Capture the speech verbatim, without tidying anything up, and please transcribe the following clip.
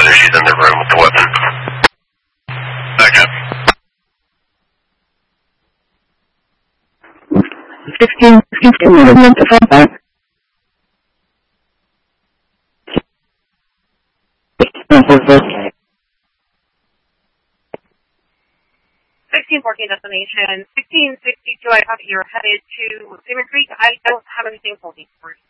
whether she's in the room with the weapon. Back up. Fifteen, fifteen movement to fall back. sixteen fourteen destination, sixteen sixty-two, I have you're headed to Salmon Creek. I don't have anything holding for you.